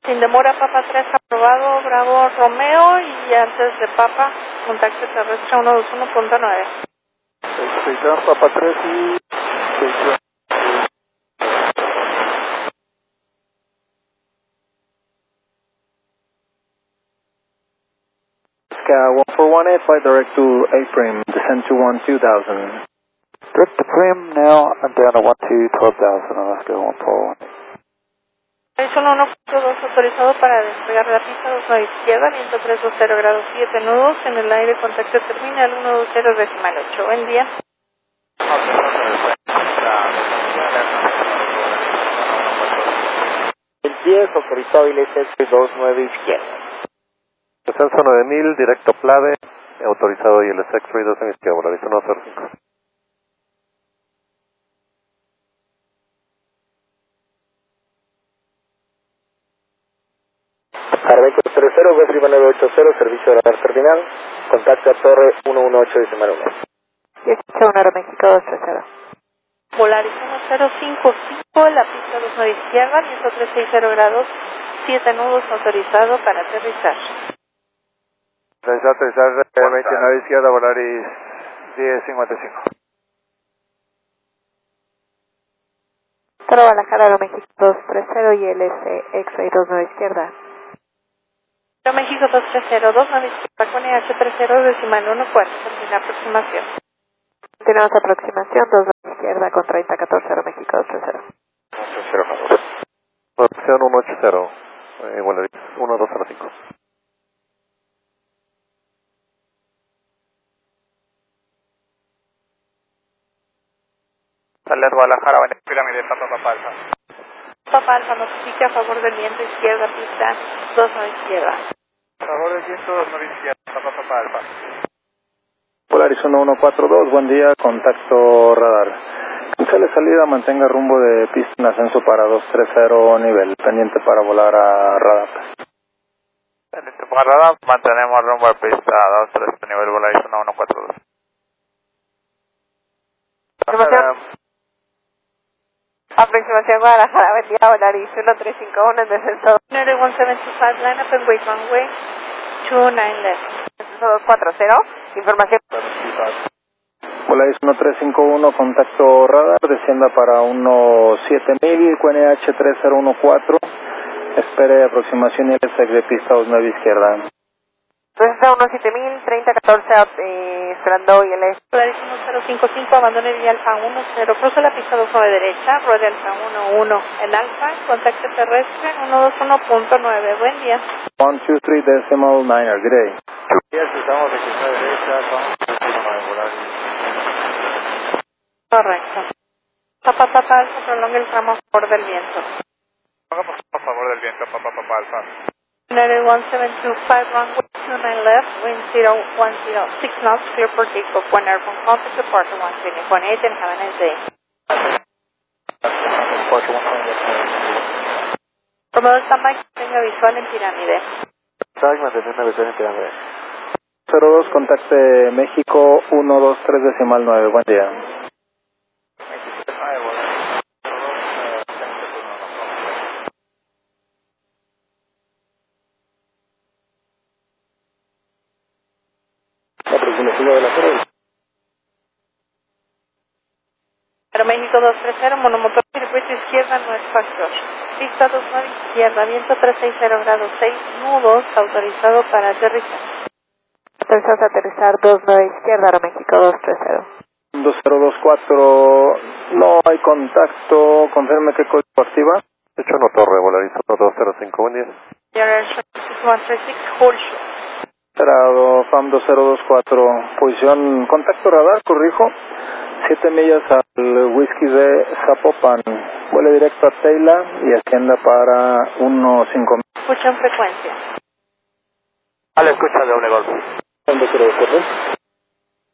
Sin demora, Papa 3 aprobado, Bravo Romeo, y antes de Papa, contacto terrestre 121.9. Station Papa 3 y Station. Ska 1418, flight direct to Aprim, descend to 2000. Direct to Prim now, and down to 12,000, Alaska 141. Horizon 1.2 autorizado para despegar la pista 29 izquierda, viento 320 grados 7 nudos, en el aire contacto terminal 120.8. Buen día. El 10 autorizado ILS 29 izquierda. Descenso 9000, directo Plave, autorizado ILS 32 izquierda, Horizon 105. Arbeco 30, West 980, servicio de radar terminal, contacto a torre 118.1. 18 Aeroméxico 230. Volaris 1055, la pista 29 izquierda, viento 360 grados 7 nudos, autorizado para aterrizar. Desde aterrizar 29 izquierda, Volaris 1055. Toro Guadalajara Aeroméxico 230 y LS X-Ray 29 izquierda. México 230, 29 izquierda, con EH30, decimal 1 cuarto, termina aproximación. Tenemos aproximación 29 izquierda con 3014 Aeroméxico 230. 180. Opción 180, Volaris 1205. Sales Guadalajara, Pirámide, Papa Alfa. Papa Alfa notifica a favor del viento izquierda, pista 29 izquierda. A favor del viento 29 izquierda, Papa Alfa. Polaris 1142, buen día, contacto radar. Cancele salida, mantenga rumbo de pista en ascenso para 230 nivel, pendiente para volar a radar. Pendiente para radar, mantenemos rumbo a pista 230 nivel, Polaris 1142. Aproximación Guadalajara, buen día, Volaris 1351 en descenso. 175, line up and wait runway 29 left. Descenso 240, información. Volaris 1351, contacto radar, descienda para 17000, QNH 3014, espere aproximación y LSX de pista 29 izquierda. Descenso 17000, 3014, esperando ILS. Polaris 1055, abandone vía Alfa 10, cruza la pista 29 derecha, ruede Alfa 11, en Alfa, contacto terrestre 121.9, buen día. 123 decimal 9, good day. Estamos de pista derecha, con Volaris. Correcto. Papa Alfa, prolonga el tramo a favor del viento. Hagamos a favor del viento, Papa Alfa. 1725, runway 29 left, wind 010, 6 knots, clear for takeoff, 1 airborne contact, departure 120.8, and have a nice day. Promotor standby, tenga visual en pirámide. Manteniendo visión en pirámide. 02, contacte México 123 decimal 9, buen día. Aproximación de la torre. Aeroméxico 230, monomotor circuito izquierda, no es factor. Pista 29 izquierda, viento 360 grados 6 nudos, autorizado para aterrizar. Autorizado a aterrizar 29 izquierda, Aeroméxico 230. 2024, no hay contacto, confirme qué código activa. Hecho no torre, Volaris 1205, buen día. Air 136, hold short. Cerrado, FAM 2024, posición, contacto radar, corrijo, 7 millas al whisky de Zapopan, vuele directo a Teila y ascienda para 15000. Escucha en frecuencia. Vale, escucha doble golpe. 204.